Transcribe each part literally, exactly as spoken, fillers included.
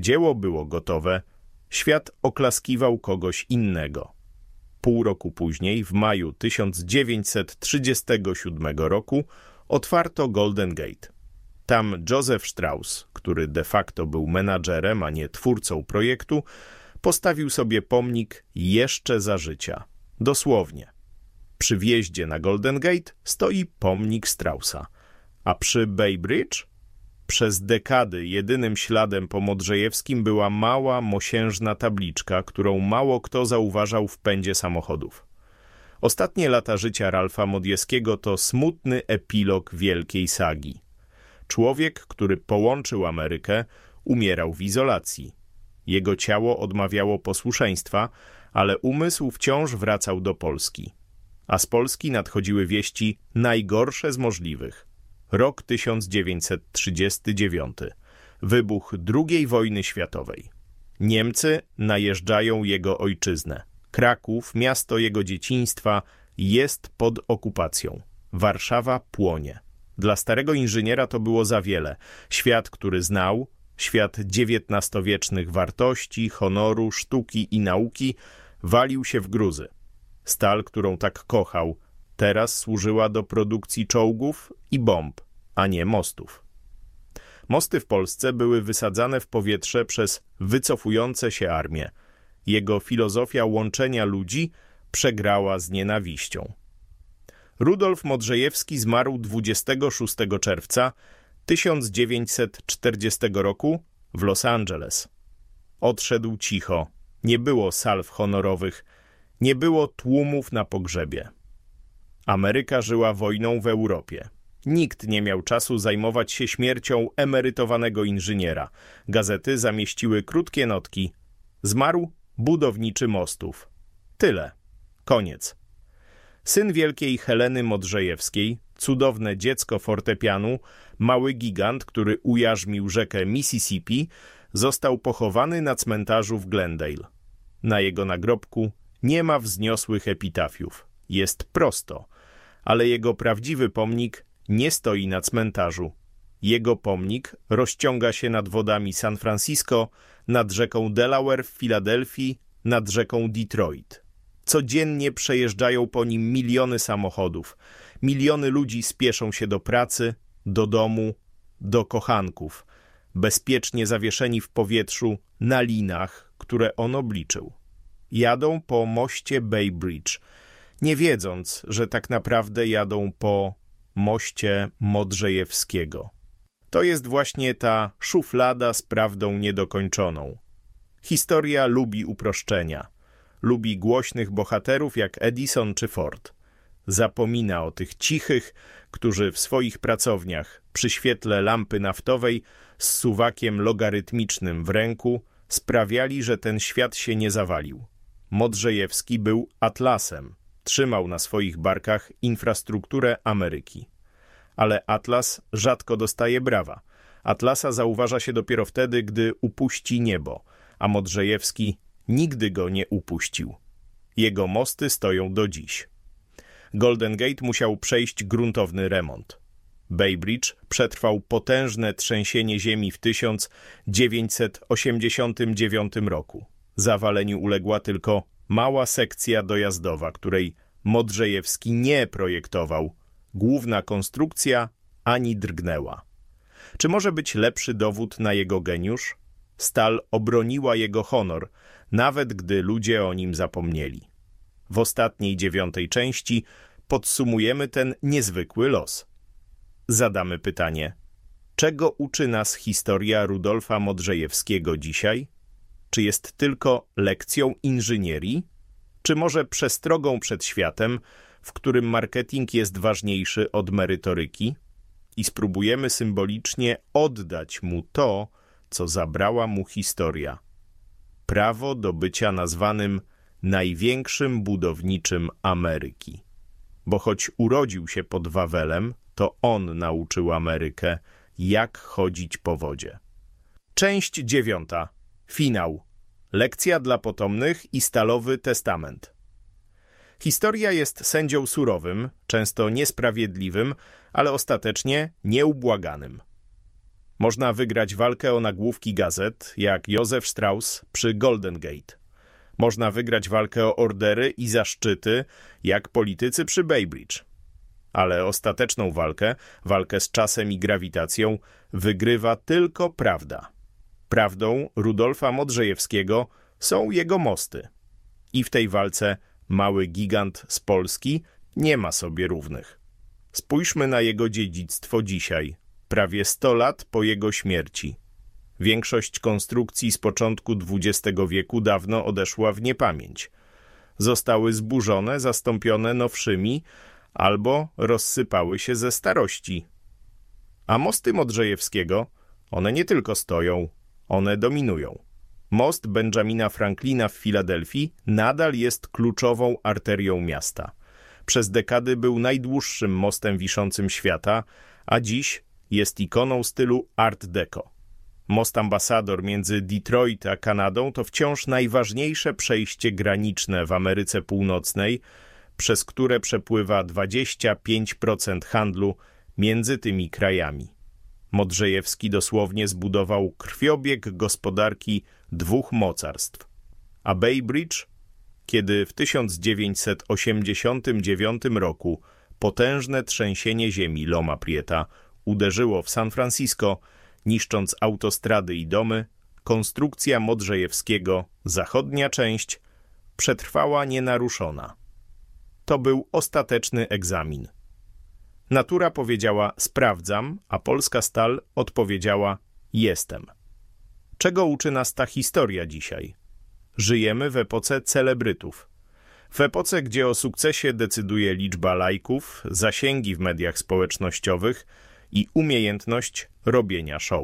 dzieło było gotowe, świat oklaskiwał kogoś innego. Pół roku później, w maju tysiąc dziewięćset trzydziestego siódmego roku, otwarto Golden Gate. Tam Joseph Strauss, który de facto był menadżerem, a nie twórcą projektu, postawił sobie pomnik jeszcze za życia. Dosłownie. Przy wjeździe na Golden Gate stoi pomnik Straussa, a przy Bay Bridge przez dekady jedynym śladem po Modrzejewskim była mała, mosiężna tabliczka, którą mało kto zauważał w pędzie samochodów. Ostatnie lata życia Ralpha Modjeskiego to smutny epilog wielkiej sagi. Człowiek, który połączył Amerykę, umierał w izolacji. Jego ciało odmawiało posłuszeństwa, ale umysł wciąż wracał do Polski. A z Polski nadchodziły wieści najgorsze z możliwych. Rok tysiąc dziewięćset trzydziesty dziewiąty. Wybuch drugiej wojny światowej. Niemcy najeżdżają jego ojczyznę. Kraków, miasto jego dzieciństwa, jest pod okupacją. Warszawa płonie. Dla starego inżyniera to było za wiele. Świat, który znał, świat dziewiętnastowiecznych wartości, honoru, sztuki i nauki, walił się w gruzy. Stal, którą tak kochał, teraz służyła do produkcji czołgów i bomb, a nie mostów. Mosty w Polsce były wysadzane w powietrze przez wycofujące się armie. Jego filozofia łączenia ludzi przegrała z nienawiścią. Rudolf Modrzejewski zmarł dwudziestego szóstego czerwca tysiąc dziewięćset czterdziestego roku w Los Angeles. Odszedł cicho, nie było salw honorowych, nie było tłumów na pogrzebie. Ameryka żyła wojną w Europie. Nikt nie miał czasu zajmować się śmiercią emerytowanego inżyniera. Gazety zamieściły krótkie notki. Zmarł budowniczy mostów. Tyle. Koniec. Syn wielkiej Heleny Modrzejewskiej, cudowne dziecko fortepianu, mały gigant, który ujarzmił rzekę Mississippi, został pochowany na cmentarzu w Glendale. Na jego nagrobku nie ma wzniosłych epitafiów. Jest prosto, ale jego prawdziwy pomnik nie stoi na cmentarzu. Jego pomnik rozciąga się nad wodami San Francisco, nad rzeką Delaware w Filadelfii, nad rzeką Detroit. Codziennie przejeżdżają po nim miliony samochodów. Miliony ludzi spieszą się do pracy, do domu, do kochanków, bezpiecznie zawieszeni w powietrzu na linach, które on obliczył. Jadą po moście Bay Bridge, nie wiedząc, że tak naprawdę jadą po moście Modrzejewskiego. To jest właśnie ta szuflada z prawdą niedokończoną. Historia lubi uproszczenia. Lubi głośnych bohaterów jak Edison czy Ford. Zapomina o tych cichych, którzy w swoich pracowniach przy świetle lampy naftowej z suwakiem logarytmicznym w ręku sprawiali, że ten świat się nie zawalił. Modrzejewski był atlasem. Trzymał na swoich barkach infrastrukturę Ameryki. Ale atlas rzadko dostaje brawa. Atlasa zauważa się dopiero wtedy, gdy upuści niebo, a Modrzejewski nigdy go nie upuścił. Jego mosty stoją do dziś. Golden Gate musiał przejść gruntowny remont. Bay Bridge przetrwał potężne trzęsienie ziemi w tysiąc dziewięćset osiemdziesiątym dziewiątym roku. Zawaleniu uległa tylko mała sekcja dojazdowa, której Modrzejewski nie projektował. Główna konstrukcja ani drgnęła. Czy może być lepszy dowód na jego geniusz? Stal obroniła jego honor, nawet gdy ludzie o nim zapomnieli. W ostatniej dziewiątej części podsumujemy ten niezwykły los. Zadamy pytanie, czego uczy nas historia Rudolfa Modrzejewskiego dzisiaj? Czy jest tylko lekcją inżynierii? Czy może przestrogą przed światem, w którym marketing jest ważniejszy od merytoryki? I spróbujemy symbolicznie oddać mu to, co zabrała mu historia. Prawo do bycia nazwanym największym budowniczym Ameryki. Bo choć urodził się pod Wawelem, to on nauczył Amerykę, jak chodzić po wodzie. Część dziewiąta. Finał. Lekcja dla potomnych i stalowy testament. Historia jest sędzią surowym, często niesprawiedliwym, ale ostatecznie nieubłaganym. Można wygrać walkę o nagłówki gazet, jak Józef Strauss przy Golden Gate. Można wygrać walkę o ordery i zaszczyty, jak politycy przy Bay Bridge. Ale ostateczną walkę, walkę z czasem i grawitacją, wygrywa tylko prawda. Prawdą Rudolfa Modrzejewskiego są jego mosty. I w tej walce mały gigant z Polski nie ma sobie równych. Spójrzmy na jego dziedzictwo dzisiaj, prawie sto lat po jego śmierci. Większość konstrukcji z początku dwudziestego wieku dawno odeszła w niepamięć. Zostały zburzone, zastąpione nowszymi albo rozsypały się ze starości. A mosty Modrzejewskiego, one nie tylko stoją, one dominują. Most Benjamina Franklina w Filadelfii nadal jest kluczową arterią miasta. Przez dekady był najdłuższym mostem wiszącym świata, a dziś jest ikoną stylu Art Deco. Most Ambasador między Detroit a Kanadą to wciąż najważniejsze przejście graniczne w Ameryce Północnej, przez które przepływa dwadzieścia pięć procent handlu między tymi krajami. Modrzejewski dosłownie zbudował krwiobieg gospodarki dwóch mocarstw. A Bay Bridge, kiedy w tysiąc dziewięćset osiemdziesiątym dziewiątym roku potężne trzęsienie ziemi Loma Prieta uderzyło w San Francisco, niszcząc autostrady i domy, konstrukcja Modrzejewskiego, zachodnia część, przetrwała nienaruszona. To był ostateczny egzamin. Natura powiedziała sprawdzam, a polska stal odpowiedziała jestem. Czego uczy nas ta historia dzisiaj? Żyjemy w epoce celebrytów. W epoce, gdzie o sukcesie decyduje liczba lajków, zasięgi w mediach społecznościowych i umiejętność robienia show.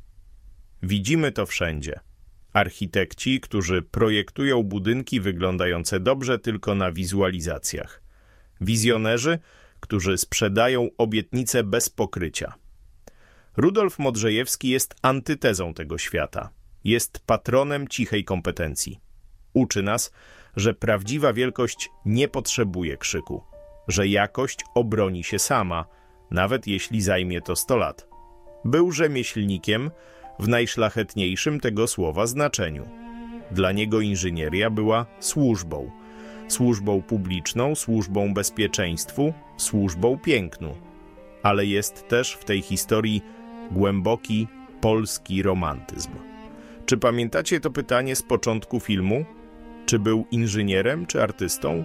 Widzimy to wszędzie. Architekci, którzy projektują budynki wyglądające dobrze tylko na wizualizacjach. Wizjonerzy, którzy sprzedają obietnice bez pokrycia. Rudolf Modrzejewski jest antytezą tego świata. Jest patronem cichej kompetencji. Uczy nas, że prawdziwa wielkość nie potrzebuje krzyku, że jakość obroni się sama, nawet jeśli zajmie to sto lat. Był rzemieślnikiem w najszlachetniejszym tego słowa znaczeniu. Dla niego inżynieria była służbą. Służbą publiczną, służbą bezpieczeństwu, służbą pięknu. Ale jest też w tej historii głęboki polski romantyzm. Czy pamiętacie to pytanie z początku filmu? Czy był inżynierem, czy artystą?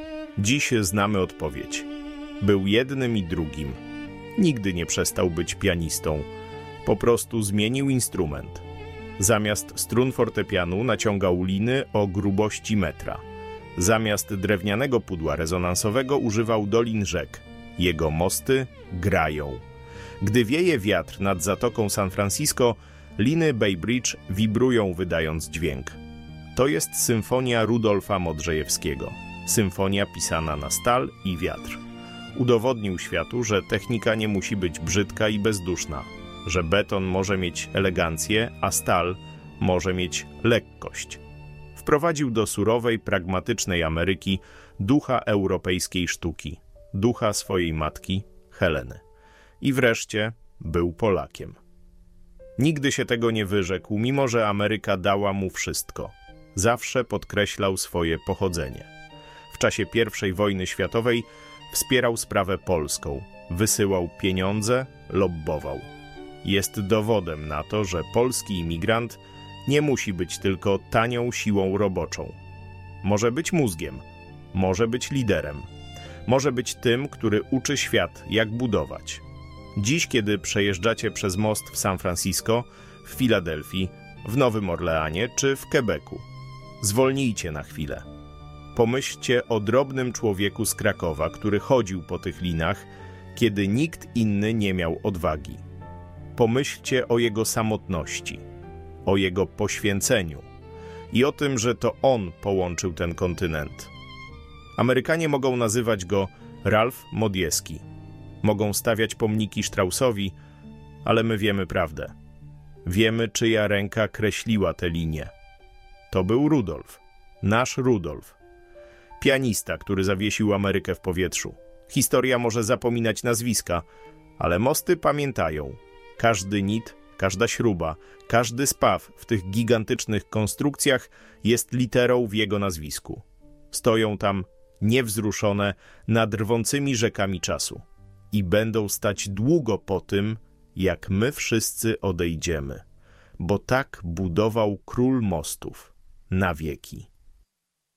Dziś znamy odpowiedź. Był jednym i drugim. Nigdy nie przestał być pianistą. Po prostu zmienił instrument. Zamiast strun fortepianu naciągał liny o grubości metra. Zamiast drewnianego pudła rezonansowego używał dolin rzek. Jego mosty grają. Gdy wieje wiatr nad zatoką San Francisco, liny Bay Bridge wibrują, wydając dźwięk. To jest symfonia Rudolfa Modrzejewskiego. Symfonia pisana na stal i wiatr. Udowodnił światu, że technika nie musi być brzydka i bezduszna, że beton może mieć elegancję, a stal może mieć lekkość. Wprowadził do surowej, pragmatycznej Ameryki ducha europejskiej sztuki, ducha swojej matki, Heleny. I wreszcie był Polakiem. Nigdy się tego nie wyrzekł, mimo że Ameryka dała mu wszystko. Zawsze podkreślał swoje pochodzenie. W czasie pierwszej wojny światowej wspierał sprawę polską, wysyłał pieniądze, lobbował. Jest dowodem na to, że polski imigrant nie musi być tylko tanią siłą roboczą. Może być mózgiem, może być liderem, może być tym, który uczy świat, jak budować. Dziś, kiedy przejeżdżacie przez most w San Francisco, w Filadelfii, w Nowym Orleanie czy w Quebecu, zwolnijcie na chwilę. Pomyślcie o drobnym człowieku z Krakowa, który chodził po tych linach, kiedy nikt inny nie miał odwagi. Pomyślcie o jego samotności, o jego poświęceniu i o tym, że to on połączył ten kontynent. Amerykanie mogą nazywać go Ralph Modjeski. Mogą stawiać pomniki Straussowi, ale my wiemy prawdę. Wiemy, czyja ręka kreśliła te linie. To był Rudolf, nasz Rudolf. Pianista, który zawiesił Amerykę w powietrzu. Historia może zapominać nazwiska, ale mosty pamiętają. Każdy nit, każda śruba, każdy spaw w tych gigantycznych konstrukcjach jest literą w jego nazwisku. Stoją tam niewzruszone nad rwącymi rzekami czasu i będą stać długo po tym, jak my wszyscy odejdziemy, bo tak budował król mostów na wieki.